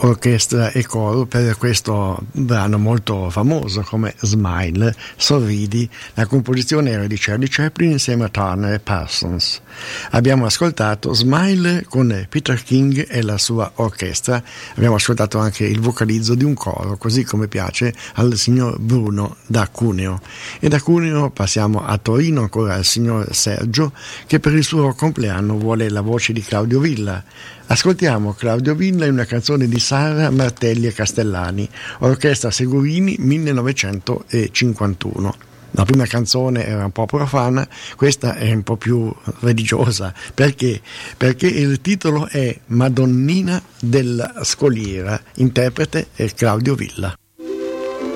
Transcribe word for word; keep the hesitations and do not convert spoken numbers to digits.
orchestra e coro per questo brano molto famoso come Smile, Sorridi. La composizione era di Charlie Chaplin insieme a Turner e Parsons. Abbiamo ascoltato Smile con Peter King e la sua orchestra, abbiamo ascoltato anche il vocalizzo di un coro, così come piace al signor Bruno da Cuneo. E da Cuneo passiamo a Torino, ancora al signor Sergio, che per il suo compleanno vuole la voce di Claudio Villa. Ascoltiamo Claudio Villa in una canzone di Sara Martelli e Castellani, Orchestra Segurini millenovecentocinquantuno. La prima canzone era un po' profana, questa è un po' più religiosa. Perché? Perché il titolo è Madonnina della Scoliera, interprete è Claudio Villa.